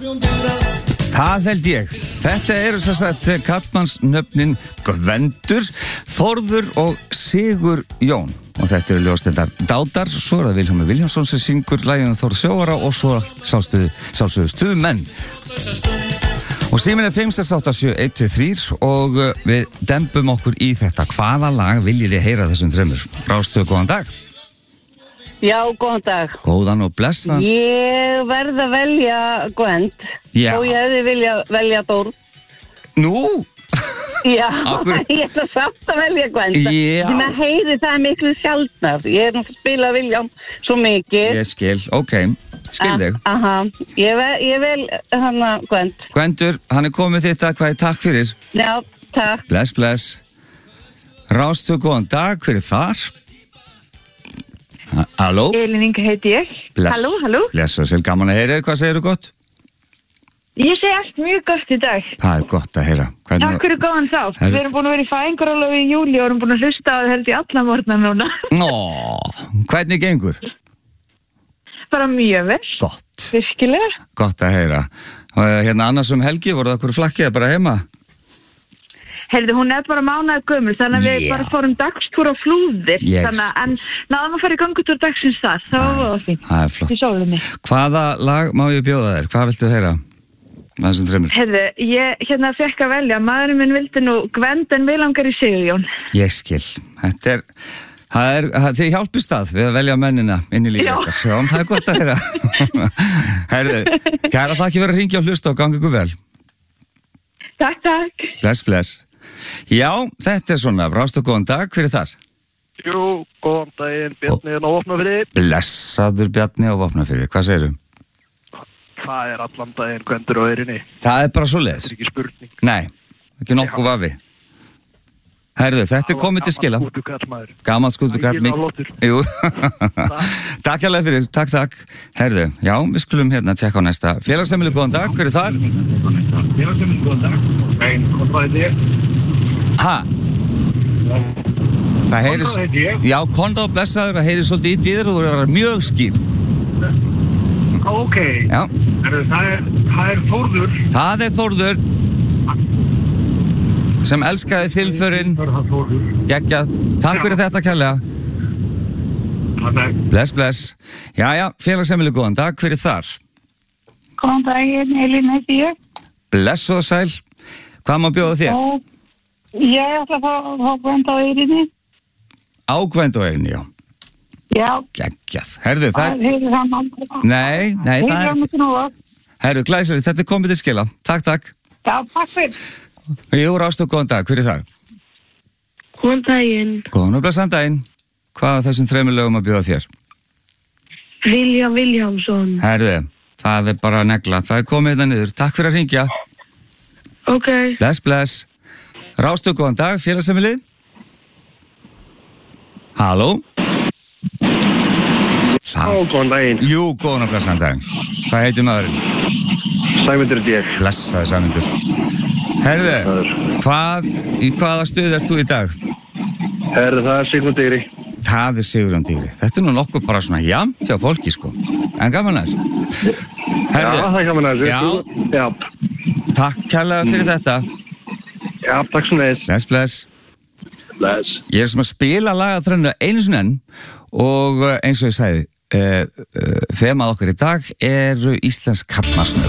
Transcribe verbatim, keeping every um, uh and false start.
Það held ég. Þetta eru svo sagt kallmannsnöfnin Gvendur, Þórður og Sigur Jón. Og þetta eru ljósnendar Dátar, svo er það Vilhjálmur Vilhjálmsson sem syngur laginu Þórð Sjóara og svo sjálfsögðu Stuðmenn. Og síminn er fimm sex átta sjö eitt tvö þrjú og við dembum okkur í þetta. Hvaða lag viljið þið heyra þessum þremur? Rástöðu, góðan dag. Já, góðan dag. Góðan og blessa. Ég verð að velja Gwend. Já. Og ég hefði vilja velja Þórð. Nú? Já, Akkur... ég ætla samt að velja Gwend. Já. Því maður heyri það miklu sjaldnar. Ég er náttúrulega að spila Viljám svo mikið. Ég skil, ok. Skil þig. Ah, aha, ég vil, ég vil hana Gwend. Gvendur, hann er komið þitt að hvað er takk fyrir. Já, takk. Bless, bless. Rástöðu, góðan dag, hver er þar? Halló? Elín Inga heiti ég. Bless. Halló, halló. Bless og sér, gaman að heyra þér, hvað segir þú gott? Ég segi allt mjög gott í dag. Það er gott að heyra. Hvernig... Takk fyrir góðan þátt. Herð... Við erum búin að vera í fæðingarálofi í júli og erum búin að hlusta á það held í alla morgna núna. Nó, hvernig gengur? Bara mjög vel. Gott. Virkilega. Gott að heyra. Og hérna annars um helgi, voru það okkur flakkið bara heima? Heyrðu, hún er bara mánaði gömul, þannig að Já. við bara fórum dagstúr á Flúðir. Ég Þannig að, en náðum að fara í gangutúr dagsins þar. Það var það fínt. Það er flott. Í sólinni. Hvaða lag má ég bjóða þér? Hvað viltu heyra? Þessum þreymur. Heyrðu, ég hérna fekk að velja. Maðurinn minn vildi nú Gwend en við langar í Sigurjón. Ég skil. Þetta er, það er, það, þið hjálpist það við að velja mennina inn í líka Já. okkar. Já, það er gott að heyra. Herðu, kæra þakki fyrir að hringja og hlusta og gangi ykkur vel. Takk, takk. Bless, bless. Já, þetta er svona, Rást og góðan dag, hver er þar? Jú, góðan daginn, Bjarni er á Vopnafirði. Blessaður Bjarni á Vopnafirði, hvað segirðu? Það er allan daginn Gvendur á eyrinni. Það er bara svoleiðis. Það er ekki spurning. Nei, ekki nokkuð vafi. Herðu, þetta er komið til skila. Gaman skútukall maður. Gaman skútukall. Ægilega flottur. Jú, takk hérlega fyrir, takk, takk. Herðu, já, við skulum hérna tjekka á næsta. Félagsheimili, góðan dag, hver er þar? Félagsheimili, góðan dag. Nei, hvað er þetta? Ha? Það heyris... Já, Konráð blessaður, það heyris svolítið ít í þér og þú er mjög skýr. Ok. Já. Það er, það er Þórður. Það er Þórður. Sem elskaði þilförinn. Geggjað. Takk fyrir þetta kærlega. Bless, bless. Jæja, félagsheimili, góðan dag, hver er þar? Góðan daginn, Elín heiti ég. Bless og sæl. Hvað má bjóða þér? Og ég ætla að fá, fá Gwend á eyrinni. Á Gwend á eyrinni, já. Já. Geggjað. Herðu, það Það hefur hann aldrei. Nei, nei, það er... Hefur hann aldrei. Herðu, glæsilegt, þetta er komið til skila. Takk, takk. Já, takk fyrir. Jú, Rást og góðan dag, hver er þar? Góðan daginn. Góðan og blessan daginn. Hvað er þessum þreymur lögum að bjóða þér? Viljám Viljámsson. Herðu, það er bara negla. Það er komið hérna niður. Takk fyrir að hringja. Ok. Bless, bless. Rást og góðan dag, félagsheimilið. Halló? Ó, góðan daginn. Jú, góðan og blessan daginn. Hvað heitir maðurinn? Sæmundur er ég. Blessaði Sæmundur. Herðu, hvað, í hvaða stuð ert þú í dag? Herðu, það er Sigmund Digri. Það er Sigurjón Digri. Þetta er nú nokkuð bara svona jafnt hjá fólki, sko. En gaman að þessu. Já, það er gaman að þessu. Já. Já. Takk kærlega fyrir þetta. Já, takk svo neðis. Bless, bless. Bless. Ég er sem að spila lagaþrennu einu sinni enn og eins og ég sagði, uh, uh, þemað okkar í dag eru íslensk kallmannsnöfn.